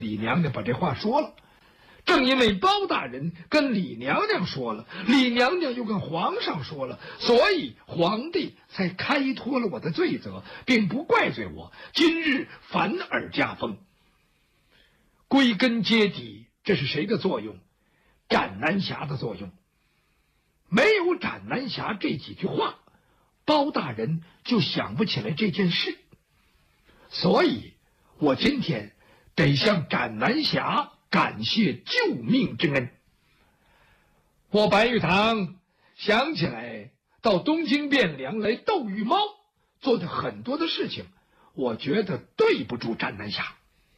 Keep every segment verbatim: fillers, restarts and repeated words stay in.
李娘娘把这话说了。正因为包大人跟李娘娘说了，李娘娘又跟皇上说了，所以皇帝才开脱了我的罪责，并不怪罪我今日反而加封。归根结底，这是谁的作用？斩南侠的作用。没有斩南侠这几句话，包大人就想不起来这件事。所以我今天得向斩南侠感谢救命之恩。我白玉堂想起来到东京汴梁来斗玉猫，做的很多的事情，我觉得对不住斩南侠。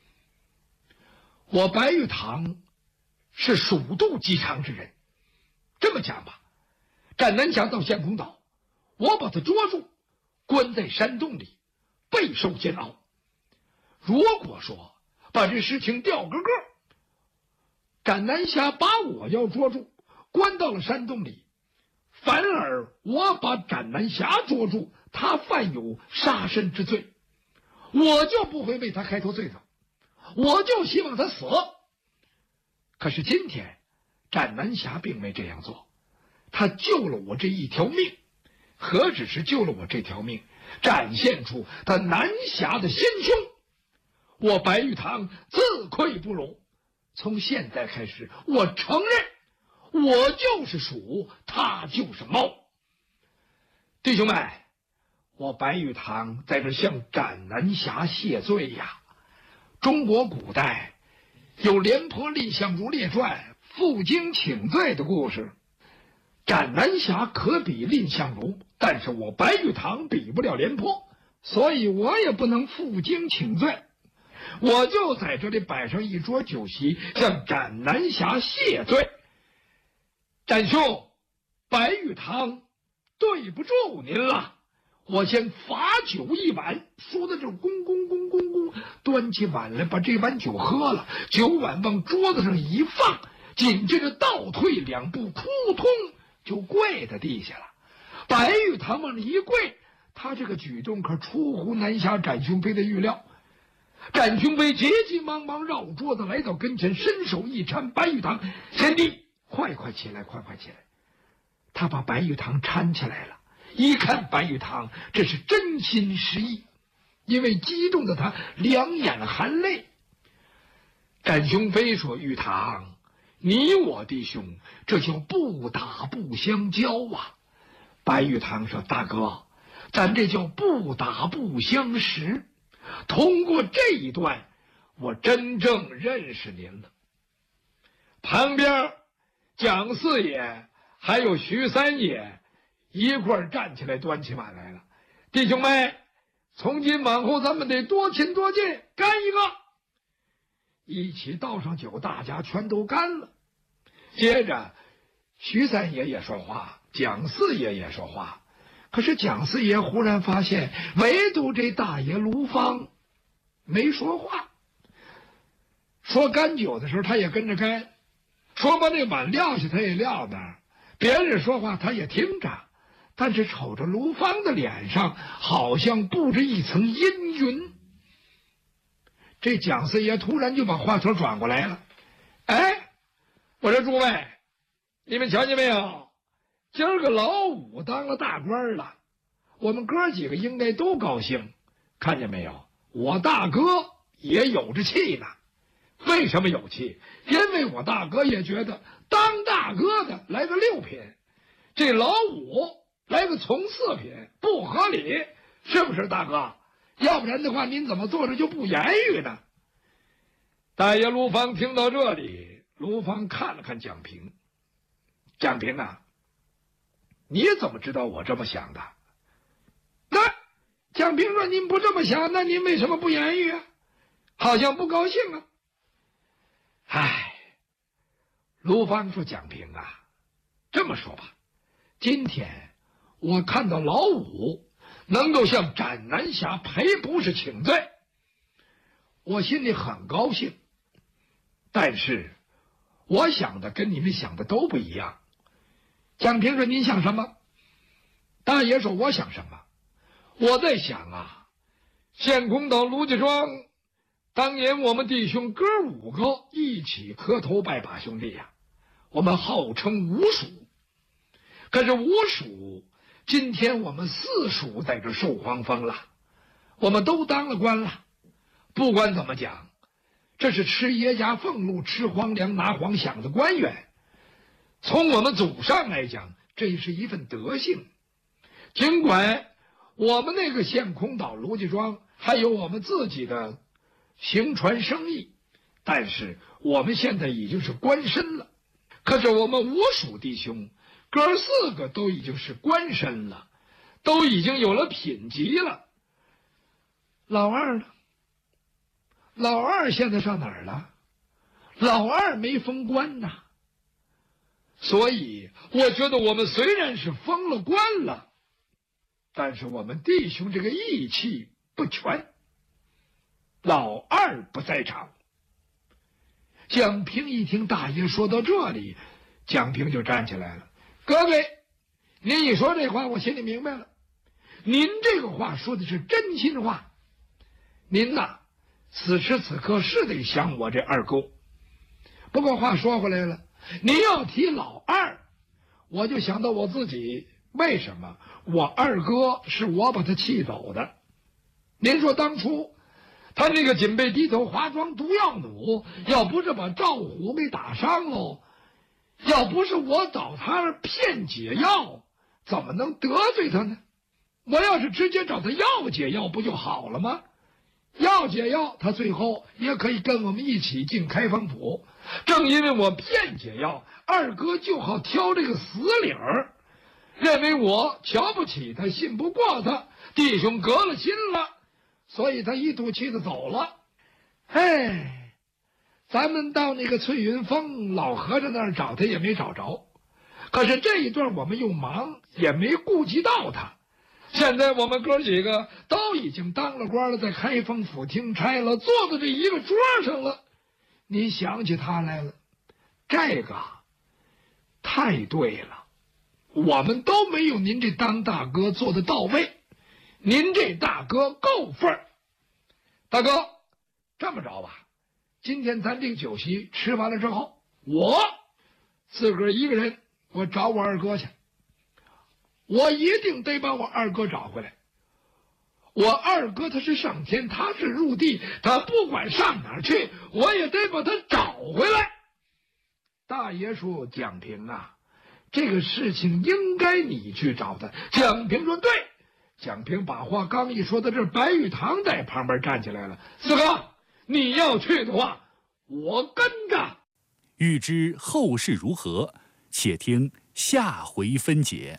我白玉堂是鼠肚鸡肠之人，这么讲吧，斩南侠到相公岛，我把他捉住，关在山洞里，备受煎熬。如果说把这事情调个个，斩南侠把我要捉住，关到了山洞里，反而我把斩南侠捉住，他犯有杀身之罪，我就不会为他开脱罪责，我就希望他死。可是今天斩南侠并没这样做，他救了我这一条命，何止是救了我这条命，展现出他南侠的心胸，我白玉堂自愧不如。从现在开始，我承认我就是鼠，他就是猫。弟兄们，我白玉堂在这向斩南侠谢罪呀。中国古代有廉颇蔺相如列传负荆请罪的故事，斩南侠可比蔺相如，但是我白玉堂比不了廉颇，所以我也不能负荆请罪。我就在这里摆上一桌酒席，向斩南侠谢罪。展兄，白玉堂对不住您了，我先罚酒一碗。说的这咣咣咣咣咣，端起碗来把这碗酒喝了，酒碗往桌子上一放，紧接着倒退两步，扑通就跪在地下了。白玉堂往那一跪，他这个举动可出乎南侠展雄飞的预料。展雄飞急急忙忙绕桌子来到跟前，伸手一搀白玉堂，贤弟，快快起来，快快起来。他把白玉堂搀起来了，一看白玉堂这是真心实意，因为激动的他两眼含泪。展雄飞说，玉堂，你我弟兄这叫不打不相交啊。白玉堂说，大哥，咱这叫不打不相识。通过这一段，我真正认识您了。旁边蒋四爷还有徐三爷一块儿站起来端起碗来了。弟兄们，从今往后咱们得多亲多近，干一个。一起倒上酒，大家全都干了。接着徐三爷也说话，蒋四爷也说话。可是蒋四爷忽然发现，唯独这大爷卢芳没说话。说干酒的时候他也跟着干，说把那碗撂下他也撂那儿，别人说话他也听着，但是瞅着卢芳的脸上好像布着一层阴云。这蒋四爷突然就把话头转过来了，哎，我说诸位，你们瞧见没有，今儿个老五当了大官了，我们哥几个应该都高兴。看见没有，我大哥也有着气呢。为什么有气？因为我大哥也觉得当大哥的来个六品，这老五来个从四品，不合理，是不是大哥？要不然的话，您怎么坐着就不言语呢？大爷卢芳听到这里，卢芳看了看蒋平，蒋平啊，你怎么知道我这么想的？那蒋平说，您不这么想，那您为什么不言语啊？好像不高兴啊。唉，卢芳说，蒋平啊，这么说吧，今天我看到老五能够向斩南侠赔不是请罪，我心里很高兴，但是我想的跟你们想的都不一样。蒋平说，您想什么？大爷说，我想什么？我在想啊，县公岛卢家庄当年我们弟兄哥五个一起磕头拜把兄弟呀、啊，我们号称五属。可是五属，今天我们四属在这受皇封了，我们都当了官了。不管怎么讲，这是吃爷家俸禄、吃皇粮、拿皇饷的官员。从我们祖上来讲，这是一份德性。尽管我们那个县空岛卢家庄还有我们自己的行船生意，但是我们现在已经是官绅了。可是我们五属弟兄哥四个都已经是官绅了，都已经有了品级了。老二呢？老二现在上哪儿了？老二没封官呐。所以我觉得我们虽然是封了官了，但是我们弟兄这个义气不全。老二不在场。蒋平一听大爷说到这里，蒋平就站起来了。各位，您一说这话我心里明白了，您这个话说的是真心话。您呐，此时此刻是得想我这二哥。不过话说回来了，您要提老二，我就想到我自己。为什么？我二哥是我把他气走的。您说当初他那个锦背低头华装毒药弩，要不是把赵虎给打伤喽，要不是我找他骗解药，怎么能得罪他呢？我要是直接找他要解药不就好了吗？要解药，他最后也可以跟我们一起进开封府。正因为我骗解药，二哥就好挑这个死理儿，认为我瞧不起他，信不过他，弟兄隔了心了，所以他一赌气的走了。哎，咱们到那个翠云峰老和尚那儿找他也没找着，可是这一段我们又忙，也没顾及到他。现在我们哥几个都已经当了官了，在开封府听差了，坐在这一个桌上了。您想起他来了，这个太对了，我们都没有您这当大哥做的到位，您这大哥够份儿。大哥，这么着吧，今天咱这个酒席吃完了之后，我自个儿一个人，我找我二哥去。我一定得把我二哥找回来。我二哥他是上天，他是入地，他不管上哪儿去，我也得把他找回来。大爷说：“蒋平啊，这个事情应该你去找他。”蒋平说：“对。”蒋平把话刚一说到这儿，白玉堂在旁边站起来了：“四哥，你要去的话，我跟着。” 欲知后事如何，且听下回分解。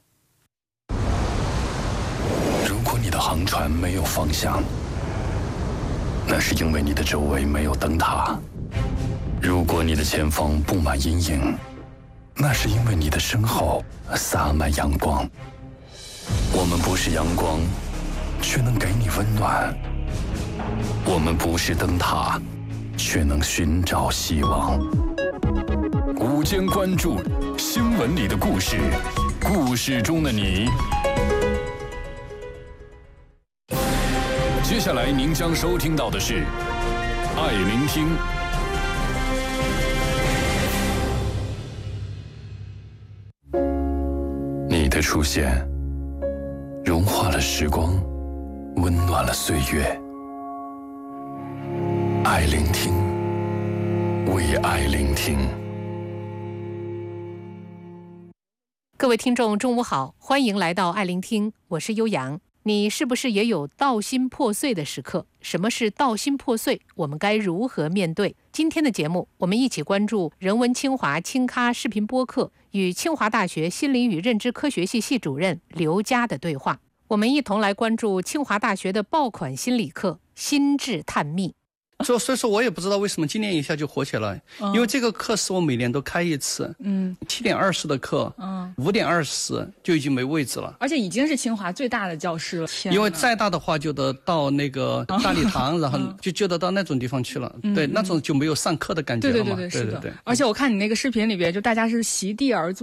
如果你的航船没有方向，那是因为你的周围没有灯塔；如果你的前方布满阴影，那是因为你的身后洒满阳光。我们不是阳光，却能给你温暖；我们不是灯塔，却能寻找希望。午间关注新闻里的故事，故事中的你。接下来您将收听到的是《爱聆听》。你的出现，融化了时光，温暖了岁月。爱聆听，为爱聆听。 各位听众，中午好，欢迎来到爱聆听，我是悠扬。你是不是也有道心破碎的时刻？什么是道心破碎？我们该如何面对？今天的节目，我们一起关注人文清华清咖视频播客与清华大学心理与认知科学系系主任刘佳的对话。我们一同来关注清华大学的爆款心理课心智探秘。 所所以说我也不知道为什么今年一下就火起来，嗯、因为这个课是我每年都开一次，嗯，七点二十的课，嗯，五点二十就已经没位置了， 而且已经是清华最大的教室了。 因为再大的话就得到那个大礼堂，然后就就得到那种地方去了，嗯、对，那种就没有上课的感觉了嘛。 对对对对，是的。对对对，而且我看你那个视频里边，就大家是席地而坐，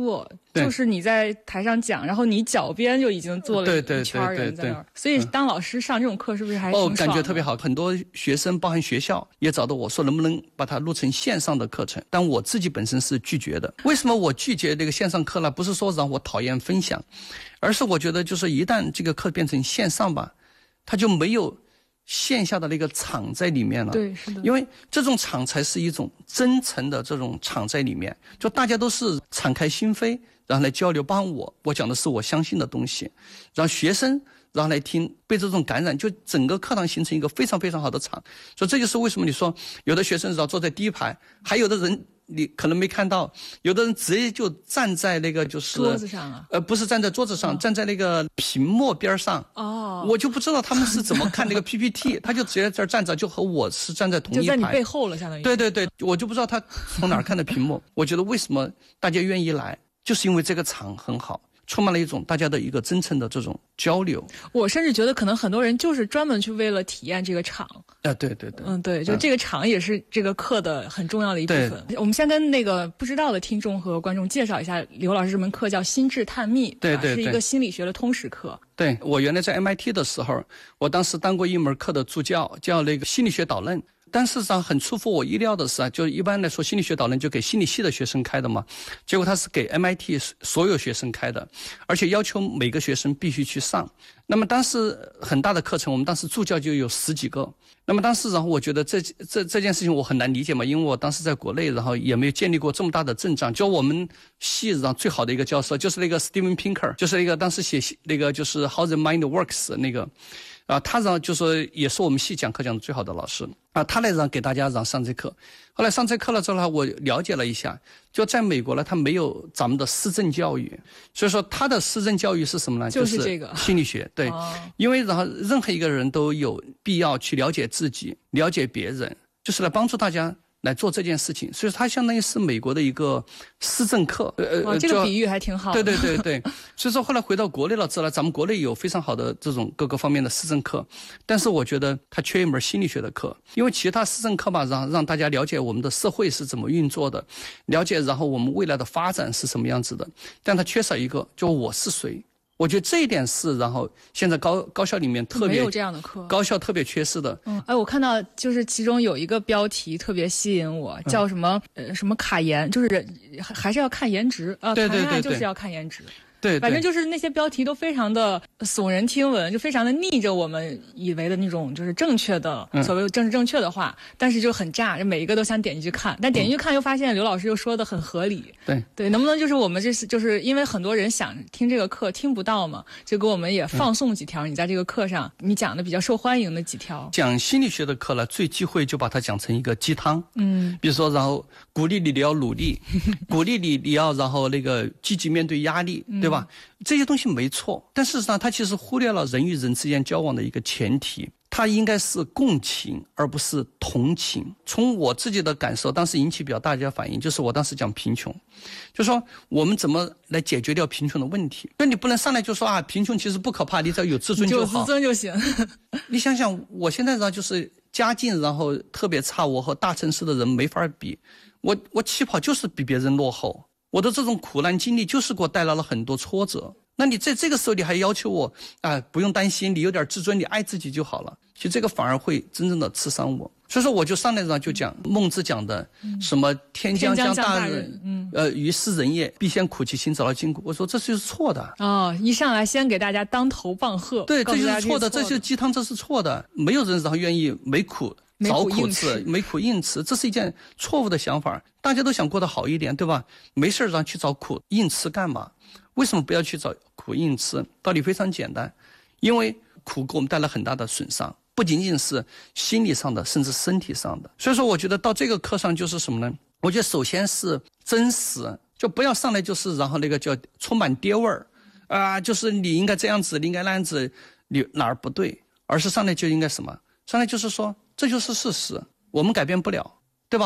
就是你在台上讲，然后你脚边就已经坐了一圈人在那儿，所以当老师上这种课是不是还挺爽的？ 哦，感觉特别好。很多学生，包含学校，也找到我说能不能把它录成线上的课程，但我自己本身是拒绝的。为什么我拒绝这个线上课呢？不是说让我讨厌分享，而是我觉得就是一旦这个课变成线上吧，它就没有线下的那个场在里面了。 对，是的。 因为这种场才是一种真诚的这种场在里面，就大家都是敞开心扉，然后来交流。包括我，我讲的是我相信的东西，让学生然后来听，被这种感染，就整个课堂形成一个非常非常好的场。所以这就是为什么你说有的学生然后坐在第一排，还有的人你可能没看到，有的人直接就站在那个就是桌子上啊， 呃，不是站在桌子上，哦、站在那个屏幕边上。 哦， 我就不知道他们是怎么看那个 P P T， 他就直接在这儿站着，就和我是站在同一排， 就在你背后了，相当于。 对对对，我就不知道他从哪儿看的屏幕。我觉得为什么大家愿意来，就是因为这个场很好。充满了一种大家的一个真诚的这种交流。 我甚至觉得可能很多人就是专门去为了体验这个场。 啊，对对对， 嗯，对，就这个场也是这个课的很重要的一部分。我们先跟那个不知道的听众和观众介绍一下刘老师这门课叫心智探秘， 对对对， 是一个心理学的通识课。 对，我原来在 M I T 的时候，我当时当过一门课的助教，叫那个心理学导论。但事实上很出乎我意料的是啊，就一般来说心理学导论就给心理系的学生开的嘛，结果他是给 M I T 所有学生开的，而且要求每个学生必须去上。那么当时很大的课程，我们当时助教就有十几个。那么当时然后我觉得这这这件事情我很难理解嘛，因为我当时在国内，然后也没有建立过这么大的阵仗。就我们系上最好的一个教授就是那个 Steven Pinker， 就是那个当时写那个就是 How the Mind Works 那个。啊，他让就说也是我们系讲课讲的最好的老师啊，他来让给大家让上这课。后来上这课了之后呢，我了解了一下，就在美国呢，他没有咱们的思政教育，所以说他的思政教育是什么呢？ 就是这个心理学。对， 哦、 因为然后任何一个人都有必要去了解自己，了解别人，就是来帮助大家来做这件事情，所以它相当于是美国的一个思政课。 呃，这个比喻还挺好的。 对对对对，所以说后来回到国内了之后，咱们国内有非常好的这种各个方面的思政课，但是我觉得它缺一门心理学的课，因为其他思政课吧，让让大家了解我们的社会是怎么运作的，了解然后我们未来的发展是什么样子的，但它缺少一个，就我是谁。我觉得这一点是，然后现在高高校里面特别没有这样的课， 高校特别缺失的。 嗯，哎，我看到就是其中有一个标题特别吸引我，叫什么、嗯、呃什么卡颜，就是还是要看颜值啊， 对对对对， 谈恋爱就是要看颜值。 对， 反正就是那些标题都非常的耸人听闻，就非常的逆着我们以为的那种就是正确的、嗯、所谓政治正确的话，但是就很炸，就每一个都想点进去看，但点进去看又发现刘老师又说的很合理。 对对，能不能就是我们这是就是因为很多人想听这个课听不到嘛，就给我们也放送几条、嗯、你在这个课上你讲的比较受欢迎的几条。 讲心理学的课呢，最忌讳就把它讲成一个鸡汤。 嗯， 比如说然后鼓励你你要努力，鼓励你你要然后那个积极面对压力，对吧？这些东西没错，但事实上它其实忽略了人与人之间交往的一个前提，它应该是共情而不是同情。从我自己的感受，当时引起比较大家反应，就是我当时讲贫穷，就说我们怎么来解决掉贫穷的问题。那你不能上来就说啊，贫穷其实不可怕，你只要有自尊就好， 有自尊就行。 你想想我现在然后就是家境然后特别差，我和大城市的人没法比，我我起跑就是比别人落后，我的这种苦难经历就是给我带来了很多挫折。那你在这个时候你还要求我啊、呃，不用担心，你有点自尊，你爱自己就好了。其实这个反而会真正的刺伤我。所以说我就上来就讲孟子讲的什么天将降大任，嗯，呃，于斯人也，必先苦其心，劳其筋骨。我说这就是错的。 哦，一上来先给大家当头棒喝。 对，这就是错的，这就是鸡汤，这是错的。没有人然后愿意没苦找苦吃，没苦硬吃，这是一件错误的想法。大家都想过得好一点，对吧？没事让去找苦硬吃干嘛？为什么不要去找苦硬吃？道理非常简单，因为苦给我们带来很大的损伤，不仅仅是心理上的，甚至身体上的。所以说我觉得到这个课上就是什么呢？我觉得首先是真实，就不要上来就是然后那个叫充满爹味儿啊，就是你应该这样子，你应该那样子，你哪儿不对，而是上来就应该什么？上来就是说这就是事实，我们改变不了，对吧？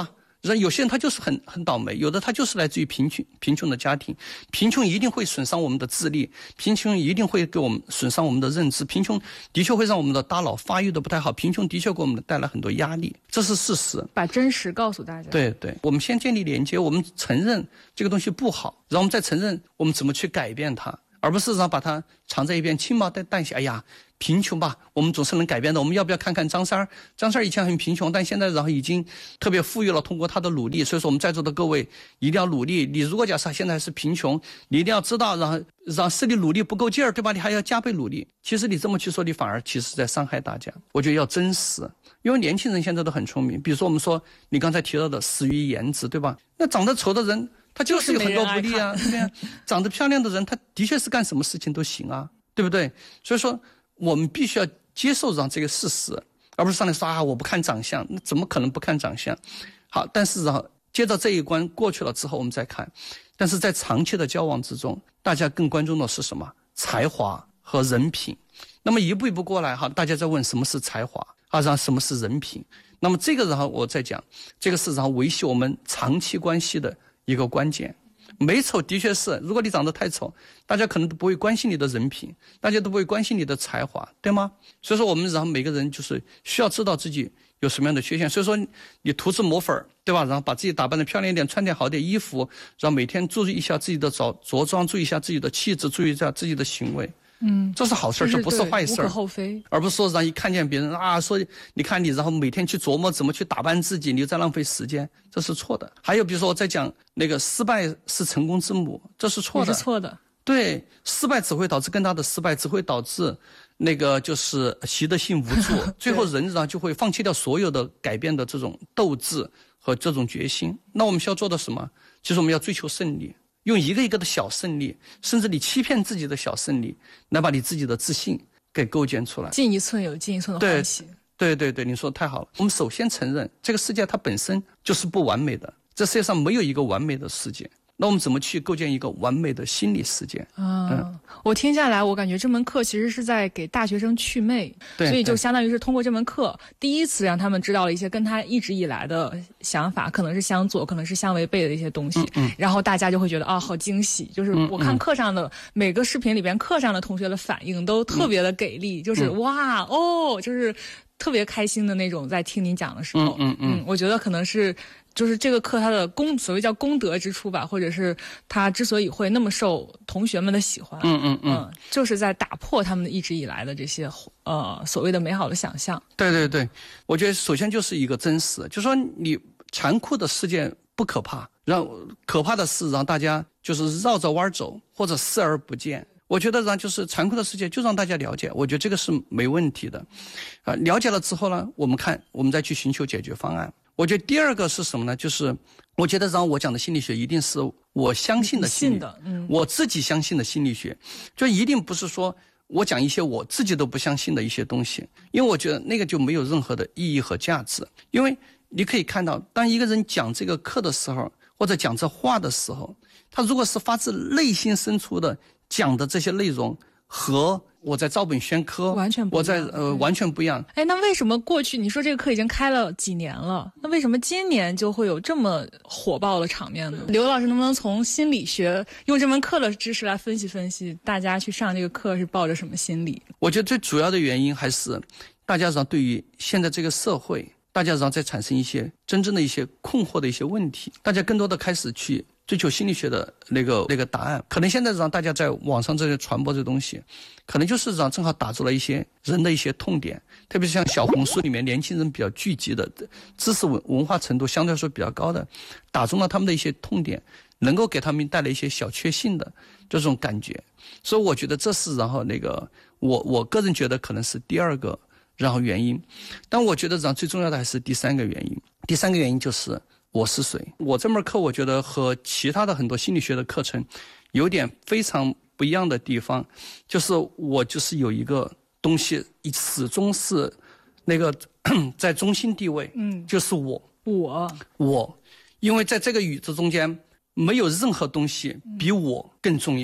人有些人他就是很很倒霉，有的他就是来自于贫穷贫穷的家庭，贫穷一定会损伤我们的智力，贫穷一定会给我们损伤我们的认知，贫穷的确会让我们的大脑发育的不太好，贫穷的确给我们带来很多压力，这是事实。 把真实告诉大家。 对对，我们先建立连接，我们承认这个东西不好，然后我们再承认我们怎么去改变它，而不是让把它藏在一边轻描淡写。哎呀，贫穷吧，我们总是能改变的。我们要不要看看张三儿？张三儿以前很贫穷，但现在然后已经特别富裕了，通过他的努力。所以说我们在座的各位一定要努力。你如果假设现在是贫穷，你一定要知道，然后让是你努力不够劲儿，对吧？你还要加倍努力。其实你这么去说，你反而其实在伤害大家。我觉得要真实，因为年轻人现在都很聪明。比如说我们说你刚才提到的死于颜值，对吧？那长得丑的人他就是有很多不利啊，对啊。长得漂亮的人他的确是干什么事情都行啊，对不对？所以说我们必须要接受上这个事实，而不是上来说啊我不看长相，那怎么可能不看长相？好，但是然后接着这一关过去了之后我们再看，但是在长期的交往之中，大家更关注的是什么？才华和人品。那么一步一步过来哈，大家在问什么是才华啊，然后什么是人品？那么这个然后我再讲，这个是然后维系我们长期关系的一个关键。美丑的确是，如果你长得太丑，大家可能都不会关心你的人品，大家都不会关心你的才华，对吗？所以说我们然后每个人就是需要知道自己有什么样的缺陷。所以说你涂脂抹粉，对吧？然后把自己打扮得漂亮一点，穿点好点衣服，然后每天注意一下自己的着着装，注意一下自己的气质，注意一下自己的行为。嗯，这是好事，这不是坏事， 无可厚非。 而不是说让一看见别人啊，说你看你，然后每天去琢磨怎么去打扮自己，你就在浪费时间，这是错的。还有比如说我在讲那个失败是成功之母，这是错的， 是错的。 对，失败只会导致更大的失败，只会导致那个就是习得性无助，最后人然后就会放弃掉所有的改变的这种斗志和这种决心。那我们需要做的什么？其实我们要追求胜利。用一个一个的小胜利，甚至你欺骗自己的小胜利，来把你自己的自信给构建出来。 进一寸有进一寸的欢喜。 对对对，你说的太好了。我们首先承认，这个世界它本身就是不完美的，这世界上没有一个完美的世界。那我们怎么去构建一个完美的心理世界？ 啊、嗯，我听下来，我感觉这门课其实是在给大学生祛魅， 对， 所以就相当于是通过这门课，第一次让他们知道了一些跟他一直以来的想法可能是相左，可能是相违背的一些东西，嗯嗯、然后大家就会觉得啊，好惊喜！就是我看课上的、嗯嗯、每个视频里边，课上的同学的反应都特别的给力，嗯、就是哇哦，就是特别开心的那种，在听你讲的时候， 嗯嗯嗯， 嗯我觉得可能是。就是这个课它的功所谓叫功德之处吧，或者是它之所以会那么受同学们的喜欢， 嗯嗯嗯， 嗯就是在打破他们一直以来的这些呃所谓的美好的想象。 对对对，我觉得首先就是一个真实，就是说你残酷的世界不可怕，让可怕的是让大家就是绕着弯走或者视而不见。我觉得让就是残酷的世界就让大家了解，我觉得这个是没问题的，啊，了解了之后呢，我们看我们再去寻求解决方案。我觉得第二个是什么呢？就是我觉得让我讲的心理学一定是我相信的心理， 的嗯、 我自己相信的心理学，就一定不是说我讲一些我自己都不相信的一些东西，因为我觉得那个就没有任何的意义和价值。因为你可以看到，当一个人讲这个课的时候，或者讲这话的时候，他如果是发自内心深处的讲的这些内容和我在照本宣科完全不一样， 我在呃完全不一样。 哎，那为什么过去你说这个课已经开了几年了，那为什么今年就会有这么火爆的场面呢？刘老师能不能从心理学用这门课的知识来分析分析，大家去上这个课是抱着什么心理？ 我觉得最主要的原因还是大家上对于现在这个社会，大家上在产生一些真正的一些困惑的一些问题，大家更多的开始去追求心理学的那个那个答案。可能现在让大家在网上这些传播这东西，可能就是让正好打中了一些人的一些痛点，特别是像小红书里面年轻人比较聚集的，知识文文化程度相对来说比较高的，打中了他们的一些痛点，能够给他们带来一些小确幸的这种感觉。所以我觉得这是然后那个我我个人觉得可能是第二个然后原因。但我觉得然后最重要的还是第三个原因。第三个原因就是我是谁。我这门课我觉得和其他的很多心理学的课程有点非常不一样的地方，就是我就是有一个东西始终是那个在中心地位，嗯，就是我我我因为在这个宇宙中间没有任何东西比我更重要，因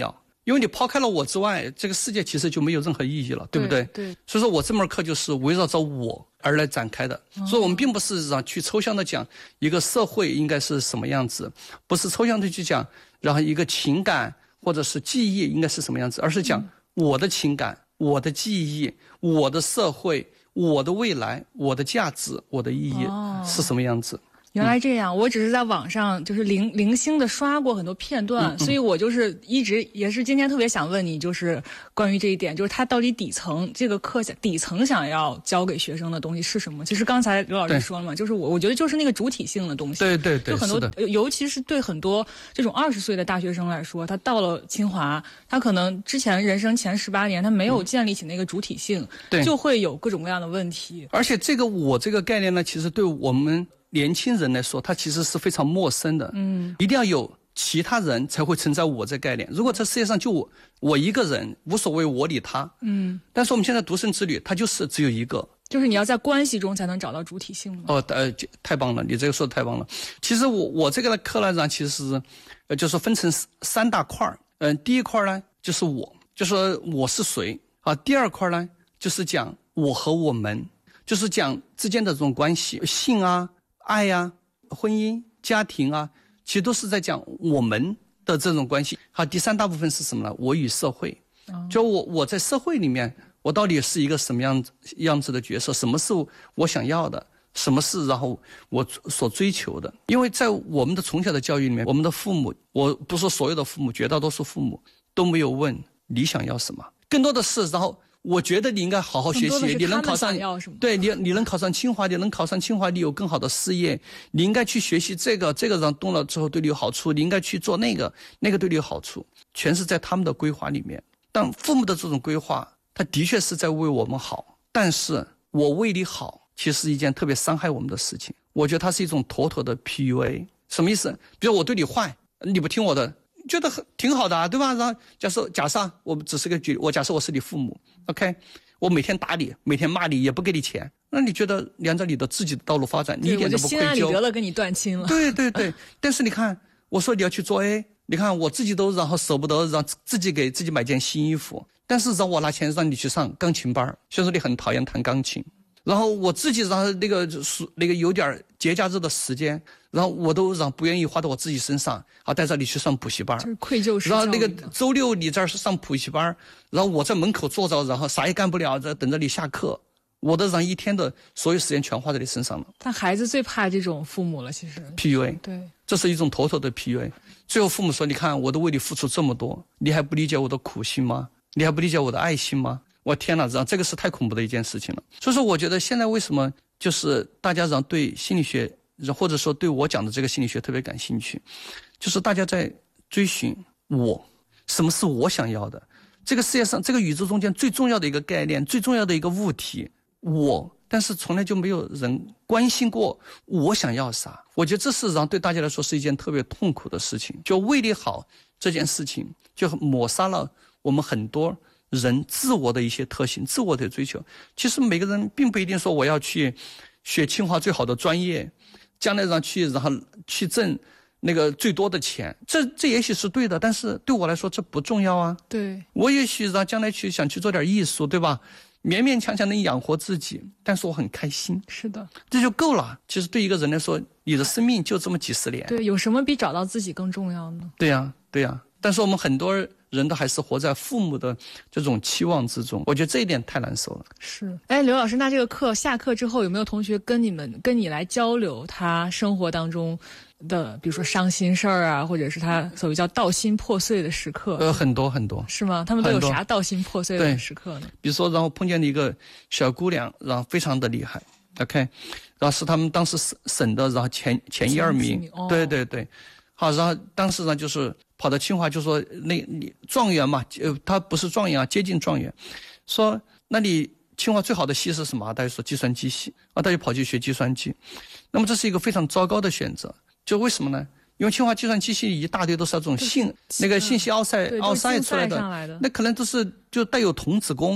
因为你抛开了我之外，这个世界其实就没有任何意义了，对不对？ 对。对， 所以说我这门课就是围绕着我而来展开的，哦、所以我们并不是让去抽象的讲一个社会应该是什么样子，不是抽象的去讲，然后一个情感或者是记忆应该是什么样子，而是讲我的情感、嗯、我的记忆、我的社会、我的未来、我的价值、我的意义是什么样子。哦， 原来这样，我只是在网上就是零零星的刷过很多片段，嗯嗯，所以我就是一直也是今天特别想问你，就是关于这一点，就是他到底底层这个课下底层想要教给学生的东西是什么？其实刚才刘老师说了嘛，就是我我觉得就是那个主体性的东西。 对对对， 就很多，尤其是对很多这种二十岁的大学生来说，他到了清华，他可能之前人生前十八年他没有建立起那个主体性， 对， 就会有各种各样的问题。 而且这个我这个概念呢，其实对我们年轻人来说，他其实是非常陌生的。嗯，一定要有其他人才会存在我这概念。如果这世界上就我我一个人，无所谓我理他。嗯，但是我们现在独生子女，他就是只有一个。 就是你要在关系中才能找到主体性吗？ 哦，呃，太棒了，你这个说的太棒了。其实我我这个课呢，其实呃就是分成三大块儿。嗯、呃，第一块呢就是我，就是我是谁啊。第二块呢就是讲我和我们，就是讲之间的这种关系，性啊。爱呀、啊、婚姻、家庭啊，其实都是在讲我们的这种关系。好，第三大部分是什么呢？我与社会。就我我在社会里面，我到底是一个什么样子样子的角色？什么是我想要的？什么是然后我所追求的？因为在我们的从小的教育里面，我们的父母，我不说所有的父母，绝大多数父母都没有问你想要什么，更多的是然后。我觉得你应该好好学习，你能考上，对你你能考上清华，你能考上清华，你有更好的事业，你应该去学习这个，这个让动了之后对你有好处，你应该去做那个，那个对你有好处，全是在他们的规划里面。但父母的这种规划，他的确是在为我们好，但是我为你好，其实是一件特别伤害我们的事情。我觉得它是一种妥妥的 P U A。什么意思？比如我对你坏，你不听我的。觉得很挺好的啊，对吧？然后假设假设我们只是个举，我假设我是你父母 ，OK， 我每天打你，每天骂你，也不给你钱，那你觉得沿着你的自己的道路发展，你一点都不愧疚。 我就心安理得了跟你断亲了。 对对对，但是你看，我说你要去做 A， 你看我自己都然后舍不得让自己给自己买件新衣服，但是让我拿钱让你去上钢琴班，虽然说你很讨厌弹钢琴。然后我自己然后那个那个有点节假日的时间，然后我都让不愿意花到我自己身上，啊，带着你去上补习班， 就是愧疚式。 然后那个周六你这儿是上补习班，然后我在门口坐着，然后啥也干不了，在等着你下课。我的让一天的所有时间全花在你身上了。 但孩子最怕这种父母了，其实 P U A， 对， 这是一种妥妥的 P U A。最后父母说：“你看，我都为你付出这么多，你还不理解我的苦心吗？你还不理解我的爱心吗？”我天哪，这个是太恐怖的一件事情了。所以说，我觉得现在为什么就是大家让对心理学，或者说对我讲的这个心理学特别感兴趣，就是大家在追寻我，什么是我想要的？这个世界上，这个宇宙中间最重要的一个概念，最重要的一个物体，我。但是从来就没有人关心过我想要啥。我觉得这事实上对大家来说是一件特别痛苦的事情。就为你好这件事情，就抹杀了我们很多人自我的一些特性，自我的追求。其实每个人并不一定说我要去学清华最好的专业，将来让去然后去挣那个最多的钱，这这也许是对的，但是对我来说这不重要啊。 对， 我也许让将来去想去做点艺术，对吧？勉勉强强能养活自己，但是我很开心。 是的， 这就够了。其实对一个人来说，你的生命就这么几十年。 对，有什么比找到自己更重要呢？ 对呀、啊，对呀、啊。但是我们很多人都还是活在父母的这种期望之中，我觉得这一点太难受了。 是，哎，刘老师，那这个课下课之后有没有同学跟你们跟你来交流他生活当中的，比如说伤心事儿啊，或者是他所谓叫道心破碎的时刻？ 呃，很多很多。 是吗？他们都有啥道心破碎的时刻呢？ 比如说，然后碰见了一个小姑娘，然后非常的厉害 ，OK， 然后是他们当时省省的，然后前前一二名， 哦、 对对对。好，然后当时呢，就是跑到清华，就说那你状元嘛，呃，他不是状元啊，接近状元，说那你清华最好的系是什么？大家说计算机系啊，他就跑去学计算机。那么这是一个非常糟糕的选择，就为什么呢？因为清华计算机系一大堆都是那种信那个信息奥赛奥赛出来的， 来的那可能都是就带有童子功，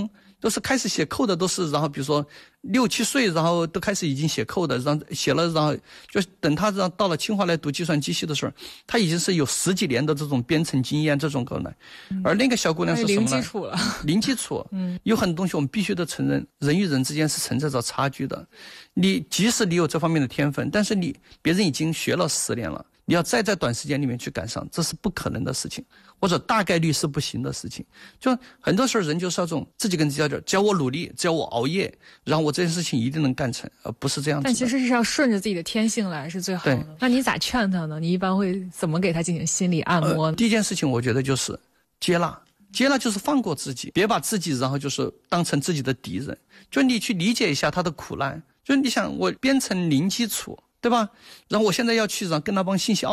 都是开始写扣的，都是然后比如说六七岁，然后都开始已经写扣的，然后写了，然后就等他让到了清华来读计算机系的时候，他已经是有十几年的这种编程经验，这种可能。嗯、而那个小姑娘是什么呢？ 零基础了， 零基础。嗯，有很多东西我们必须得承认，人与人之间是存在着差距的。你即使你有这方面的天分，但是你别人已经学了十年了。你要再在短时间里面去赶上，这是不可能的事情，或者大概率是不行的事情。就很多时候人就是要这种自己跟自己较劲，只要我努力，只要我熬夜，然后我这件事情一定能干成，而不是这样子的。 但其实是要顺着自己的天性来是最好的。那你咋劝他呢？你一般会怎么给他进行心理按摩呢？ 呃、第一件事情我觉得就是接纳，接纳就是放过自己，别把自己然后就是当成自己的敌人，就你去理解一下他的苦难。就你想我编程零基础，对吧？然后我现在要去让跟那帮信息